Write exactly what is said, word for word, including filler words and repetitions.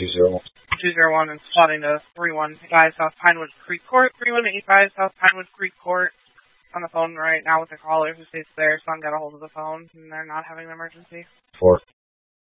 two zero one. two zero one and spotting to three one eight five South Pinewood Creek Court. three one eight five South Pinewood Creek Court. On the phone right now with the caller who stays there. Son got a hold of the phone and they're not having an emergency. four.